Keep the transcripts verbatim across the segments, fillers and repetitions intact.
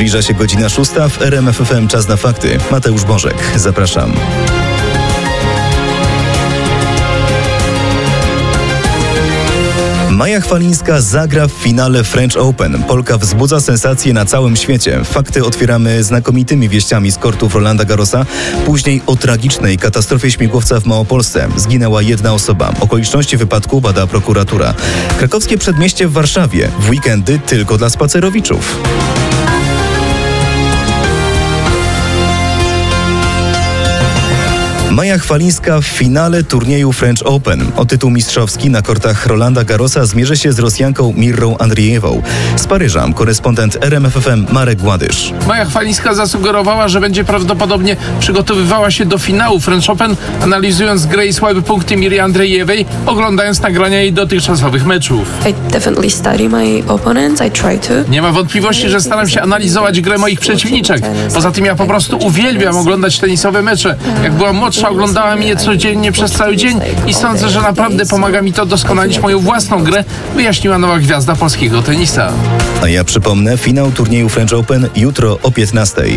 Zbliża się godzina szósta, w R M F F M Czas na fakty. Mateusz Bożek, zapraszam. Maja Chwalińska zagra w finale French Open. Polka wzbudza sensację na całym świecie. Fakty otwieramy znakomitymi wieściami z kortów Rolanda Garrosa. Później o tragicznej katastrofie śmigłowca w Małopolsce. Zginęła jedna osoba. Okoliczności wypadku bada prokuratura. Krakowskie Przedmieście w Warszawie. W weekendy tylko dla spacerowiczów. Maja Chwalińska w finale turnieju French Open. O tytuł mistrzowski na kortach Rolanda Garrosa zmierzy się z Rosjanką Mirrą Andriejewą. Z Paryża korespondent R M F F M Marek Gładysz. Maja Chwalińska zasugerowała, że będzie prawdopodobnie przygotowywała się do finału French Open, analizując grę i słabe punkty Miry Andriejewej, oglądając nagrania jej dotychczasowych meczów. Nie ma wątpliwości, że staram się analizować grę moich przeciwniczek. Poza tym ja po prostu uwielbiam oglądać tenisowe mecze. Jak byłam młodsza, oglądałam je codziennie przez cały dzień i sądzę, że naprawdę pomaga mi to doskonalić moją własną grę, wyjaśniła nowa gwiazda polskiego tenisa. A ja przypomnę, finał turnieju French Open jutro o piętnastej.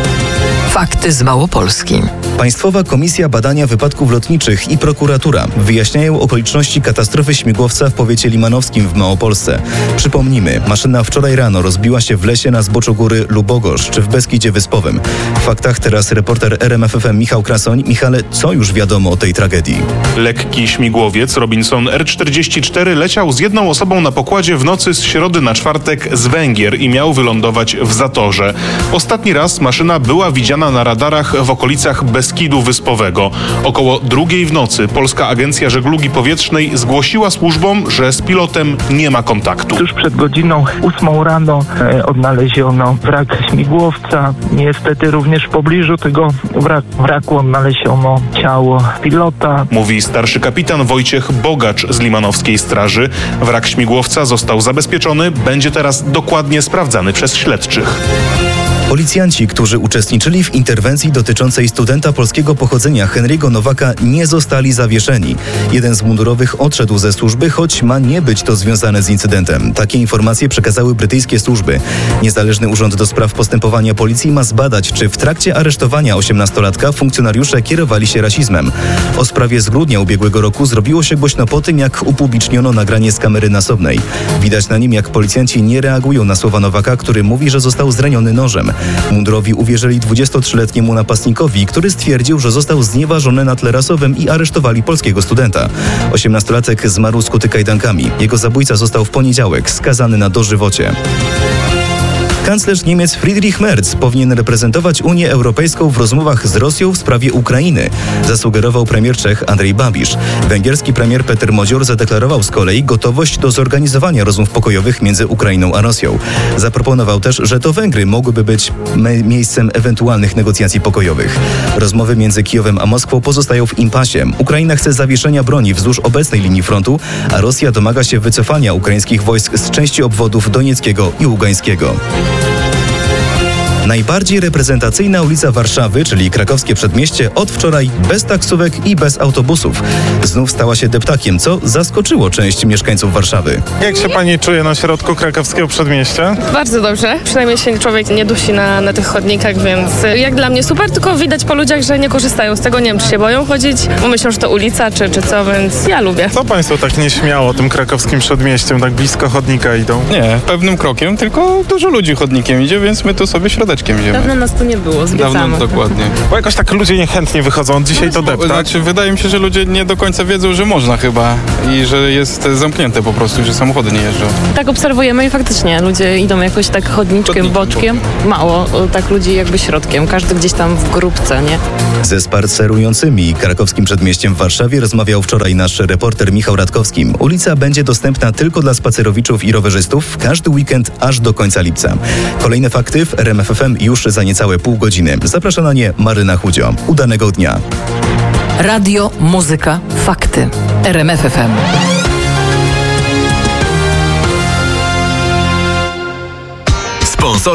Fakty z Małopolski. Państwowa Komisja Badania Wypadków Lotniczych i prokuratura wyjaśniają okoliczności katastrofy śmigłowca w powiecie limanowskim w Małopolsce. Przypomnijmy, maszyna wczoraj rano rozbiła się w lesie na zboczu góry Lubogosz czy w Beskidzie Wyspowym. W faktach teraz reporter R M F F M Michał Krasoń. Michale, co już wiadomo o tej tragedii? Lekki śmigłowiec Robinson R czterdzieści cztery leciał z jedną osobą na pokładzie w nocy z środy na czwartek z Węgier i miał wylądować w Zatorze. Ostatni raz maszyna była widziana na radarach w okolicach Beskidu Wyspowego. Około drugiej w nocy Polska Agencja Żeglugi Powietrznej zgłosiła służbom, że z pilotem nie ma kontaktu. Tuż przed godziną ósmą rano e, odnaleziono wrak śmigłowca. Niestety również w pobliżu tego wrak, wraku odnaleziono ciało pilota. Mówi starszy kapitan Wojciech Bogacz z Limanowskiej Straży. Wrak śmigłowca został zabezpieczony, będzie teraz dokładnie sprawdzany przez śledczych. Policjanci, którzy uczestniczyli w interwencji dotyczącej studenta polskiego pochodzenia Henry'ego Nowaka, nie zostali zawieszeni. Jeden z mundurowych odszedł ze służby, choć ma nie być to związane z incydentem. Takie informacje przekazały brytyjskie służby. Niezależny Urząd do Spraw Postępowania Policji ma zbadać, czy w trakcie aresztowania osiemnastolatka funkcjonariusze kierowali się rasizmem. O sprawie z grudnia ubiegłego roku zrobiło się głośno po tym, jak upubliczniono nagranie z kamery nasobnej. Widać na nim, jak policjanci nie reagują na słowa Nowaka, który mówi, że został zraniony nożem. Mundurowi uwierzyli dwudziestotrzyletniemu napastnikowi, który stwierdził, że został znieważony na tle rasowym i aresztowali polskiego studenta. Osiemnastolatek zmarł skuty kajdankami. Jego zabójca został w poniedziałek skazany na dożywocie. Kanclerz Niemiec Friedrich Merz powinien reprezentować Unię Europejską w rozmowach z Rosją w sprawie Ukrainy, zasugerował premier Czech Andrej Babiš. Węgierski premier Peter Modzior zadeklarował z kolei gotowość do zorganizowania rozmów pokojowych między Ukrainą a Rosją. Zaproponował też, że to Węgry mogłyby być me- miejscem ewentualnych negocjacji pokojowych. Rozmowy między Kijowem a Moskwą pozostają w impasie. Ukraina chce zawieszenia broni wzdłuż obecnej linii frontu, a Rosja domaga się wycofania ukraińskich wojsk z części obwodów donieckiego i ługańskiego. Najbardziej reprezentacyjna ulica Warszawy, czyli Krakowskie Przedmieście, od wczoraj bez taksówek i bez autobusów. Znów stała się deptakiem, co zaskoczyło część mieszkańców Warszawy. Jak się pani czuje na środku Krakowskiego Przedmieścia? Bardzo dobrze. Przynajmniej się człowiek nie dusi na, na tych chodnikach, więc jak dla mnie super, tylko widać po ludziach, że nie korzystają z tego. Nie wiem, czy się boją chodzić, bo myślą, że to ulica, czy, czy co, więc ja lubię. Co państwo tak nieśmiało tym Krakowskim Przedmieściem, tak blisko chodnika idą? Nie, pewnym krokiem, tylko dużo ludzi chodnikiem idzie, więc my tu sobie środeczkiem idziemy. Dawno nas tu nie było, zwiedzamy. Dawno, dokładnie. Bo jakoś tak ludzie niechętnie wychodzą, od dzisiaj to deptać. Znaczy, wydaje mi się, że ludzie nie do końca wiedzą, że można chyba i że jest zamknięte po prostu, że samochody nie jeżdżą. Tak obserwujemy i faktycznie ludzie idą jakoś tak chodniczkiem, Chodnikiem, boczkiem. Mało, tak ludzi jakby środkiem, każdy gdzieś tam w grupce, nie? Ze spacerującymi Krakowskim Przedmieściem w Warszawie rozmawiał wczoraj nasz reporter Michał Radkowski. Ulica będzie dostępna tylko dla spacerowiczów i rowerzystów każdy weekend aż do końca lipca. Kolejne fakty w R M F F M już za niecałe pół godziny. Zaprasza na nie Maryna Chudzio. Udanego dnia. Radio, muzyka, fakty. R M F F M. Sponsor